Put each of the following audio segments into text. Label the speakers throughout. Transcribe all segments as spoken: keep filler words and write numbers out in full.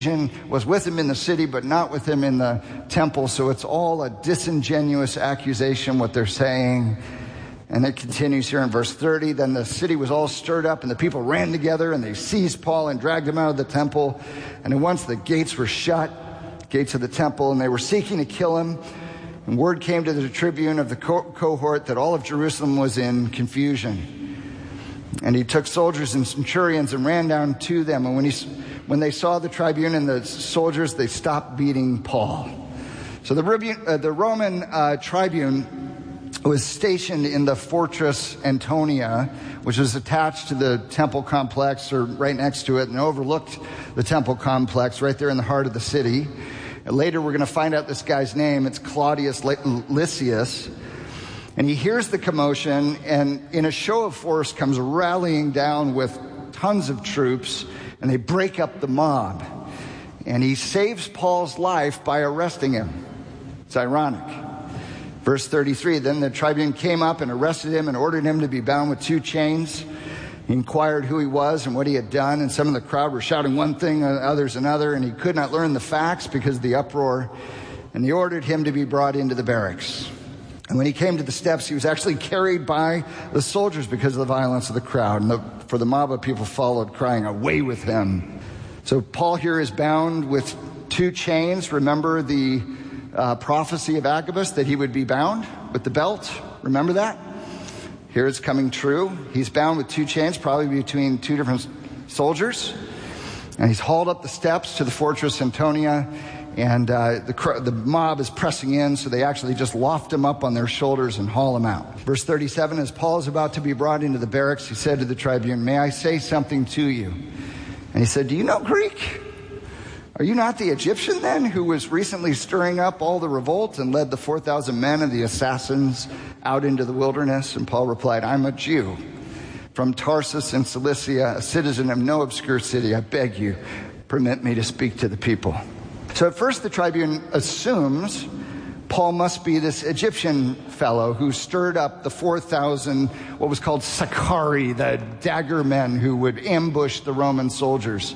Speaker 1: was with him in the city, but not with him in the temple. So it's all a disingenuous accusation, what they're saying. And it continues here in verse thirty. Then the city was all stirred up, and the people ran together, and they seized Paul and dragged him out of the temple. And at once the gates were shut, gates of the temple, and they were seeking to kill him. And word came to the tribune of the co- cohort that all of Jerusalem was in confusion. And he took soldiers and centurions and ran down to them. And when he When they saw the tribune and the soldiers, they stopped beating Paul. So the, uh, the Roman uh, tribune was stationed in the fortress Antonia, which was attached to the temple complex, or right next to it, and overlooked the temple complex right there in the heart of the city. And later we're going to find out this guy's name. It's Claudius Lysias. And he hears the commotion, and in a show of force comes rallying down with tons of troops, and they break up the mob. And he saves Paul's life by arresting him. It's ironic. Verse thirty-three, then the tribune came up and arrested him and ordered him to be bound with two chains. He inquired who he was and what he had done, and some of the crowd were shouting one thing, others another, and he could not learn the facts because of the uproar. And he ordered him to be brought into the barracks. And when he came to the steps, he was actually carried by the soldiers because of the violence of the crowd. And the, for the mob of people followed, crying, "Away with him." So Paul here is bound with two chains. Remember the uh, prophecy of Agabus that he would be bound with the belt? Remember that? Here it's coming true. He's bound with two chains, probably between two different soldiers. And he's hauled up the steps to the fortress Antonia. And uh, the, the mob is pressing in, so they actually just loft him up on their shoulders and haul him out. Verse thirty-seven, as Paul is about to be brought into the barracks, he said to the tribune, "May I say something to you?" And he said, "Do you know Greek? Are you not the Egyptian then, who was recently stirring up all the revolt and led the four thousand men of the assassins out into the wilderness?" And Paul replied, "I'm a Jew from Tarsus in Cilicia, a citizen of no obscure city. I beg you, permit me to speak to the people." So at first the tribune assumes Paul must be this Egyptian fellow who stirred up the four thousand, what was called Sicarii, the dagger men who would ambush the Roman soldiers.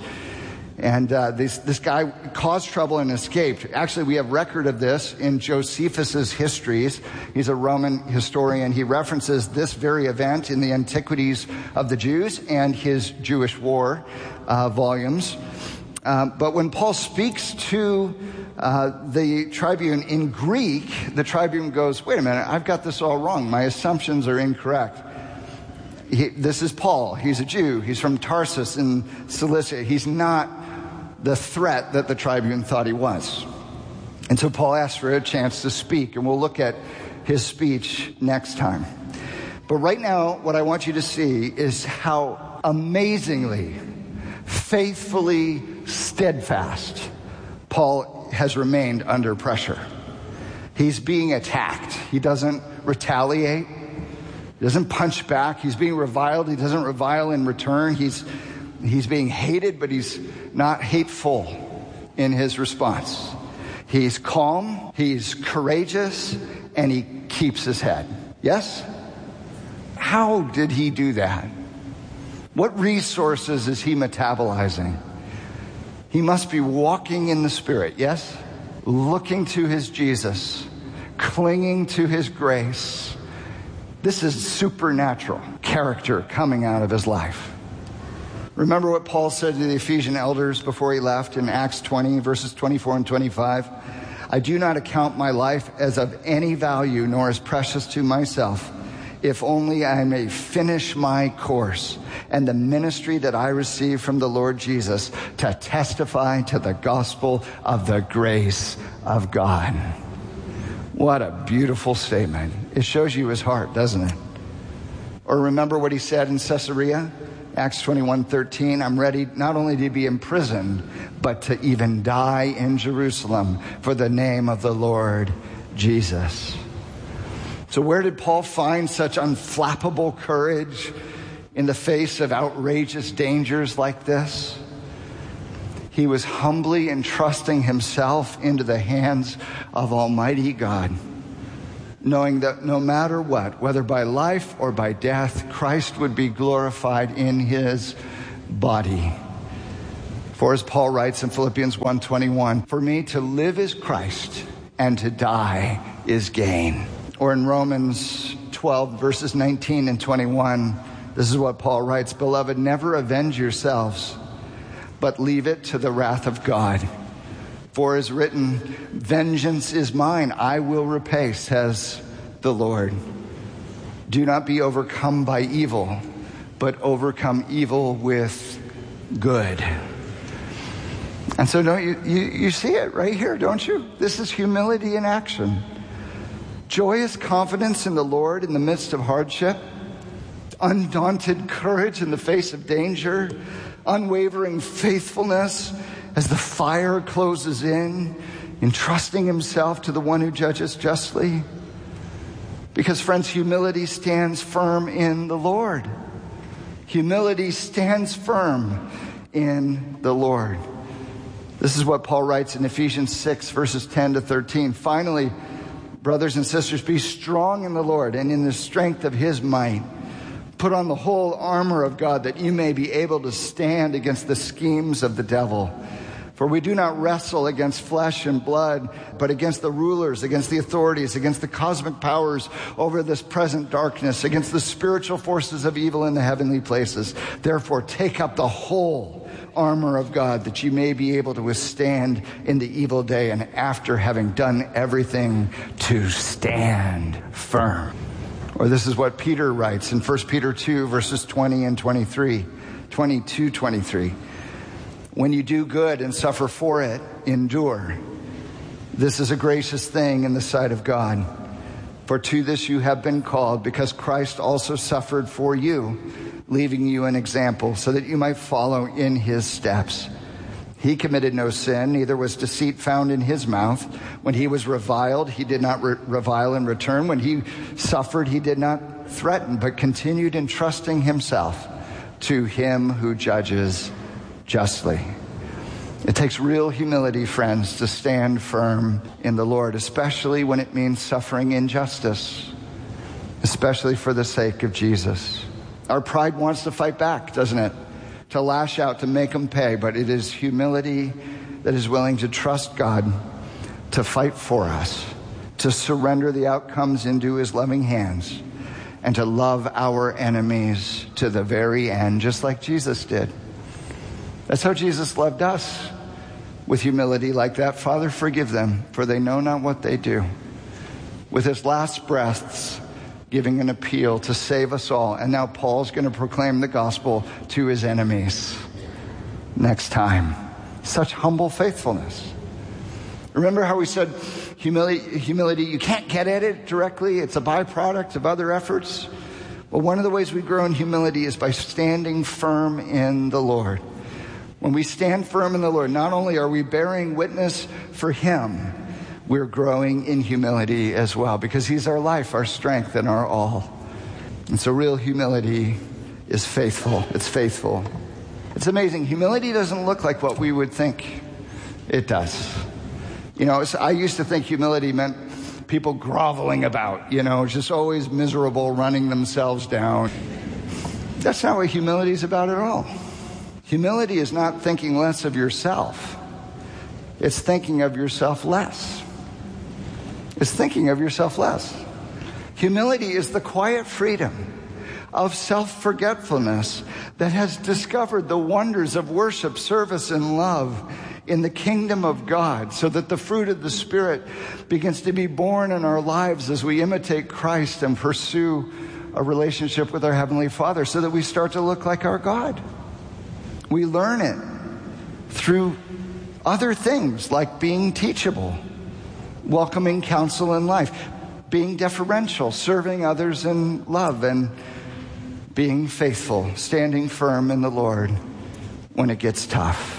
Speaker 1: And uh, this, this guy caused trouble and escaped. Actually, we have record of this in Josephus's histories. He's a Roman historian. He references this very event in the Antiquities of the Jews and his Jewish War uh, volumes. Uh, but when Paul speaks to uh, the tribune in Greek, the tribune goes, "Wait a minute, I've got this all wrong. My assumptions are incorrect. He, this is Paul. He's a Jew. He's from Tarsus in Cilicia. He's not the threat that the tribune thought he was." And so Paul asks for a chance to speak, and we'll look at his speech next time. But right now, what I want you to see is how amazingly, faithfully steadfast Paul has remained under pressure. He's being attacked. He doesn't retaliate. He doesn't punch back. He's being reviled. He doesn't revile in return. He's he's being hated, but he's not hateful in his response. He's calm, he's courageous, and he keeps his head. Yes? How did he do that? What resources is he metabolizing? He must be walking in the Spirit, yes? Looking to his Jesus, clinging to his grace. This is supernatural character coming out of his life. Remember what Paul said to the Ephesian elders before he left in Acts twenty, verses twenty-four and twenty-five. "I do not account my life as of any value, nor as precious to myself, if only I may finish my course and the ministry that I received from the Lord Jesus to testify to the gospel of the grace of God." What a beautiful statement. It shows you his heart, doesn't it? Or remember what he said in Caesarea? Acts twenty-one thirteen, "I'm ready not only to be imprisoned, but to even die in Jerusalem for the name of the Lord Jesus." So where did Paul find such unflappable courage in the face of outrageous dangers like this? He was humbly entrusting himself into the hands of Almighty God, knowing that no matter what, whether by life or by death, Christ would be glorified in his body. For as Paul writes in Philippians one twenty-one, for me to live is Christ and to die is gain. Or in Romans twelve, verses nineteen and twenty-one, this is what Paul writes, beloved, never avenge yourselves, but leave it to the wrath of God. For as written, vengeance is mine, I will repay, says the Lord. Do not be overcome by evil, but overcome evil with good. And so don't you, you, you see it right here, don't you? This is humility in action. Joyous confidence in the Lord in the midst of hardship. Undaunted courage in the face of danger. Unwavering faithfulness as the fire closes in. Entrusting himself to the one who judges justly. Because, friends, humility stands firm in the Lord. Humility stands firm in the Lord. This is what Paul writes in Ephesians six, verses ten to thirteen. Finally, brothers and sisters, be strong in the Lord and in the strength of his might. Put on the whole armor of God that you may be able to stand against the schemes of the devil. For we do not wrestle against flesh and blood, but against the rulers, against the authorities, against the cosmic powers over this present darkness, against the spiritual forces of evil in the heavenly places. Therefore, take up the whole armor of God that you may be able to withstand in the evil day, and after having done everything, to stand firm. Or this is what Peter writes in First Peter two, verses twenty and twenty-three, twenty-two, twenty-three. When you do good and suffer for it, endure. This is a gracious thing in the sight of God. For to this you have been called, because Christ also suffered for you, leaving you an example, so that you might follow in his steps. He committed no sin, neither was deceit found in his mouth. When he was reviled, he did not re- revile in return. When he suffered, he did not threaten, but continued entrusting himself to him who judges justly. It takes real humility, friends, to stand firm in the Lord, especially when it means suffering injustice, especially for the sake of Jesus. Our pride wants to fight back, doesn't it? To lash out, to make them pay. But it is humility that is willing to trust God to fight for us, to surrender the outcomes into his loving hands, and to love our enemies to the very end, just like Jesus did. That's how Jesus loved us, with humility like that. Father, forgive them, for they know not what they do. With his last breaths, giving an appeal to save us all. And now Paul's going to proclaim the gospel to his enemies next time. Such humble faithfulness. Remember how we said humility, humility, you can't get at it directly. It's a byproduct of other efforts. Well, one of the ways we grow in humility is by standing firm in the Lord. When we stand firm in the Lord, not only are we bearing witness for him, we're growing in humility as well, because he's our life, our strength, and our all. And so real humility is faithful. It's faithful. It's amazing. Humility doesn't look like what we would think it does. You know, I used to think humility meant people groveling about, you know, just always miserable, running themselves down. That's not what humility is about at all. Humility is not thinking less of yourself. It's thinking of yourself less. It's thinking of yourself less. Humility is the quiet freedom of self-forgetfulness that has discovered the wonders of worship, service, and love in the kingdom of God, so that the fruit of the Spirit begins to be born in our lives as we imitate Christ and pursue a relationship with our Heavenly Father, so that we start to look like our God. We learn it through other things like being teachable, welcoming counsel in life, being deferential, serving others in love, and being faithful, standing firm in the Lord when it gets tough.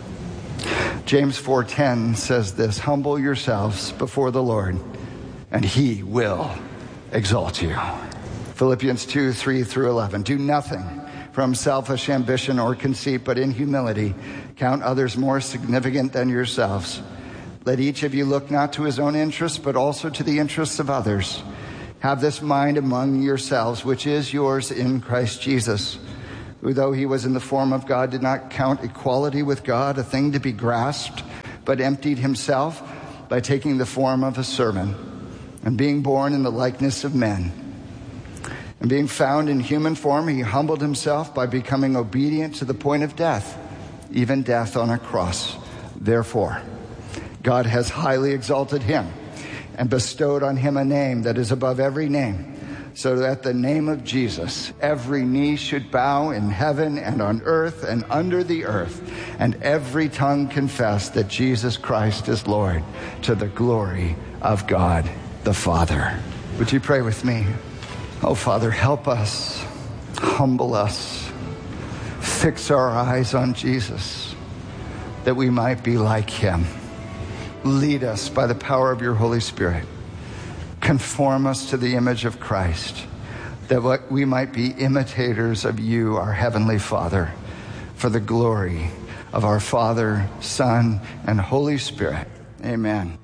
Speaker 1: James four ten says this, humble yourselves before the Lord, and he will exalt you. Philippians two, three through eleven, do nothing from selfish ambition or conceit, but in humility count others more significant than yourselves. Let each of you look not to his own interests, but also to the interests of others. Have this mind among yourselves, which is yours in Christ Jesus, who, though he was in the form of God, did not count equality with God a thing to be grasped, but emptied himself by taking the form of a servant, and being born in the likeness of men. And being found in human form, he humbled himself by becoming obedient to the point of death, even death on a cross. Therefore, God has highly exalted him and bestowed on him a name that is above every name, so that at the name of Jesus, every knee should bow in heaven and on earth and under the earth, and every tongue confess that Jesus Christ is Lord, to the glory of God the Father. Would you pray with me? Oh, Father, help us, humble us, fix our eyes on Jesus, that we might be like him. Lead us by the power of your Holy Spirit. Conform us to the image of Christ, that we might be imitators of you, our Heavenly Father, for the glory of our Father, Son, and Holy Spirit. Amen.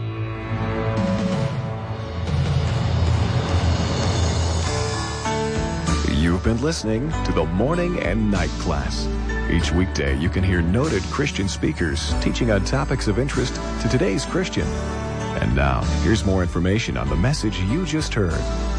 Speaker 2: You've been listening to the Morning and Night Class. Each weekday, you can hear noted Christian speakers teaching on topics of interest to today's Christian. And now, here's more information on the message you just heard.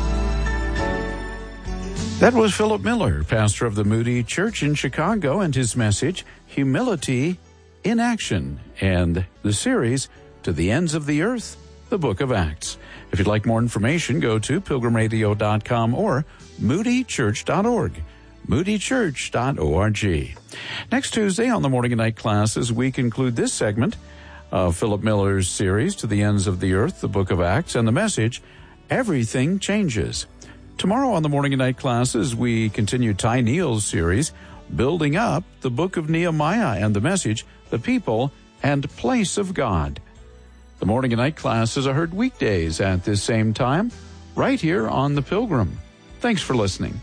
Speaker 3: That was Philip Miller, pastor of the Moody Church in Chicago, and his message, Humility in Action, and the series, To the Ends of the Earth, the Book of Acts. If you'd like more information, go to pilgrim radio dot com or moody church dot org. moody church dot org. Next Tuesday on the Morning and Night Classes, we conclude this segment of Philip Miller's series, To the Ends of the Earth, the Book of Acts, and the message, Everything Changes. Tomorrow on the Morning and Night Classes, we continue Ty Neal's series, Building Up the Book of Nehemiah, and the message, The People and Place of God. The Morning and Night Classes are heard weekdays at this same time, right here on The Pilgrim. Thanks for listening.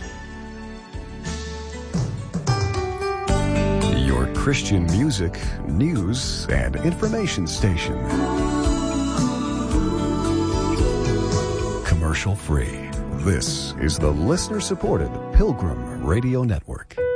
Speaker 2: Your Christian music, news, and information station. Commercial free. This is the listener-supported Pilgrim Radio Network.